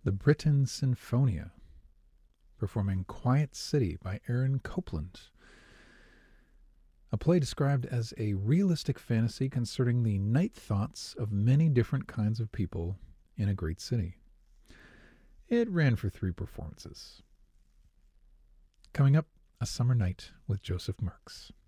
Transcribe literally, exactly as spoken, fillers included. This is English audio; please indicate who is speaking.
Speaker 1: the Britten Sinfonia, performing Quiet City by Aaron Copland, a play described as a realistic fantasy concerning the night thoughts of many different kinds of people in a great city. It ran for three performances. Coming up, A Summer Night with Joseph Merks.